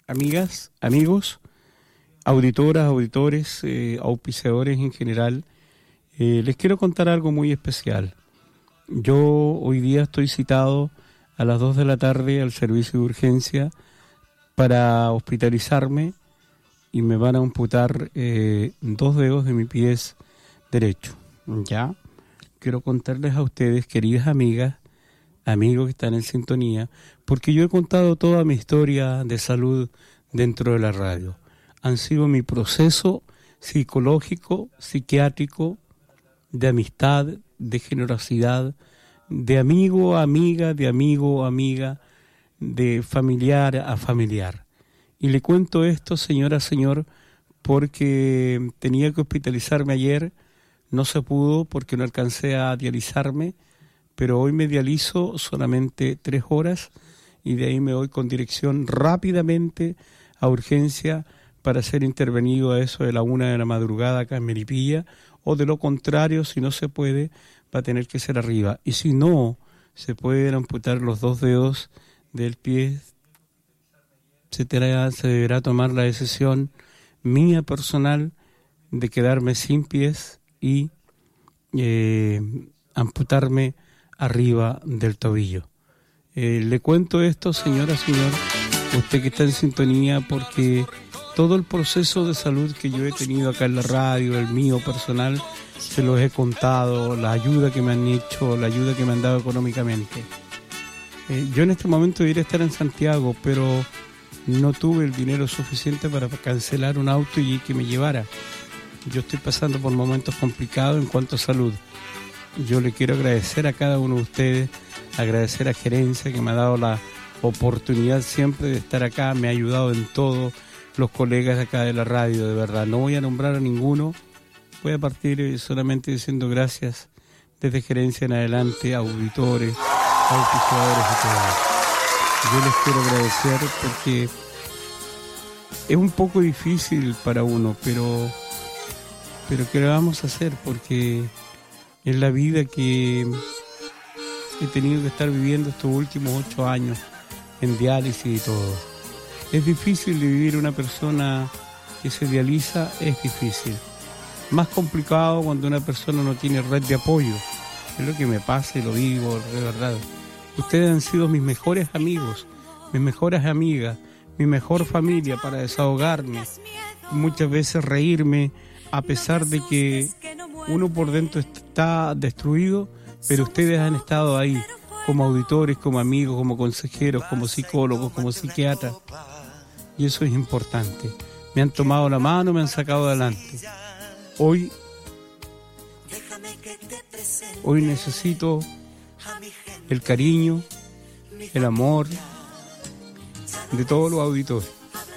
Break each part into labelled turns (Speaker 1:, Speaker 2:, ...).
Speaker 1: amigas, amigos, auditoras, auditores, auspiciadores en general, les quiero contar algo muy especial. Yo hoy día estoy citado a las 2 de la tarde al servicio de urgencia para hospitalizarme y me van a amputar 2 dedos de mi pie derecho. ¿Ya? Quiero contarles a ustedes, queridas amigas, amigos que están en sintonía, porque yo he contado toda mi historia de salud dentro de la radio. Han sido mi proceso psicológico, psiquiátrico, de amistad, de generosidad, de amigo a amiga, de amigo a amiga, de familiar a familiar. Y le cuento esto, señora, señor, porque tenía que hospitalizarme ayer, no se pudo porque no alcancé a dializarme, pero hoy me dializo solamente 3 horas y de ahí me voy con dirección rápidamente a urgencia para ser intervenido a eso de la 1 de la madrugada acá en Melipilla, o de lo contrario, si no se puede, va a tener que ser arriba. Y si no se pueden amputar los 2 dedos del pie, se deberá tomar la decisión mía personal de quedarme sin pies y amputarme arriba del tobillo. Le cuento esto, señora, señor, usted que está en sintonía, porque todo el proceso de salud que yo he tenido acá en la radio, el mío personal, se los he contado, la ayuda que me han hecho, la ayuda que me han dado económicamente. Yo en este momento debería estar en Santiago, pero no tuve el dinero suficiente para cancelar un auto y que me llevara. Yo estoy pasando por momentos complicados en cuanto a salud. Yo le quiero agradecer a cada uno de ustedes, agradecer a Gerencia que me ha dado la oportunidad siempre de estar acá, me ha ayudado en todo, los colegas de acá de la radio, de verdad. No voy a nombrar a ninguno, voy a partir solamente diciendo gracias desde Gerencia en adelante, auditores, auspiciadores y todo. Yo les quiero agradecer porque es un poco difícil para uno, pero ¿qué le vamos a hacer? Porque es la vida que he tenido que estar viviendo estos últimos 8 años en diálisis y todo. Es difícil de vivir una persona que se dializa, es difícil. Más complicado cuando una persona no tiene red de apoyo. Es lo que me pasa y lo digo de verdad. Ustedes han sido mis mejores amigos, mis mejores amigas, mi mejor familia para desahogarme, muchas veces reírme, a pesar de que uno por dentro está destruido, pero ustedes han estado ahí como auditores, como amigos, como consejeros, como psicólogos, como psiquiatras, y eso es importante. Me han tomado la mano, me han sacado adelante. Hoy necesito el cariño, el amor de todos los auditores.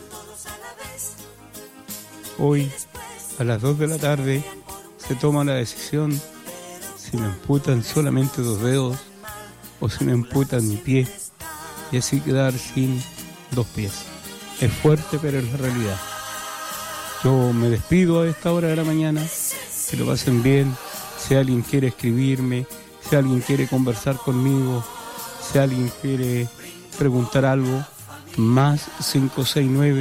Speaker 1: Hoy a las 2 de la tarde se toma la decisión si me amputan solamente 2 dedos o si me amputan mi pie y así quedar sin 2 pies. Es fuerte, pero es la realidad. Yo me despido a esta hora de la mañana, que lo pasen bien. Si alguien quiere escribirme, si alguien quiere conversar conmigo, si alguien quiere preguntar algo, más 569